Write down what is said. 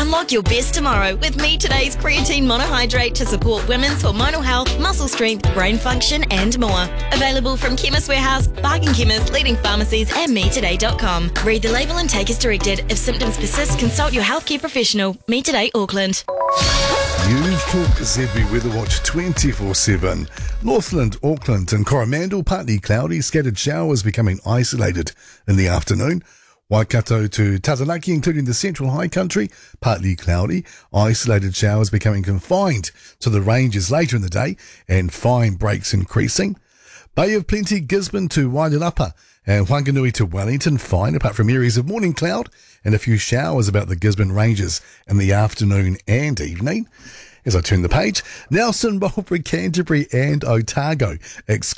Unlock your best tomorrow with Me Today's Creatine Monohydrate to support women's hormonal health, muscle strength, brain function and more. Available from Chemist Warehouse, Bargain Chemist, leading pharmacies and metoday.com. Read the label and take as directed. If symptoms persist, consult your healthcare professional. Me Today Auckland. News Talk ZB Weather Watch 24/7. Northland, Auckland and Coromandel partly cloudy, scattered showers becoming isolated in the afternoon. Waikato to Taranaki, including the central high country, partly cloudy, isolated showers becoming confined to the ranges later in the day and fine breaks increasing. Bay of Plenty, Gisborne to Wairarapa and Whanganui to Wellington, fine apart from areas of morning cloud and a few showers about the Gisborne ranges in the afternoon and evening. As I turn the page, Nelson, Marlborough, Canterbury and Otago